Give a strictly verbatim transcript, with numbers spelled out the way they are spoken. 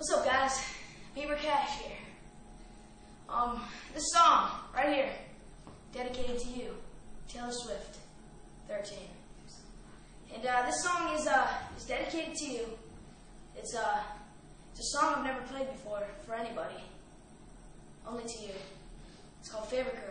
What's up, guys? Bieber Cash here. Um, this song right here, dedicated to you, Taylor Swift, thirteen. And uh, this song is uh is dedicated to you. It's uh it's a song I've never played before for anybody, only to you. It's called Favorite Girl.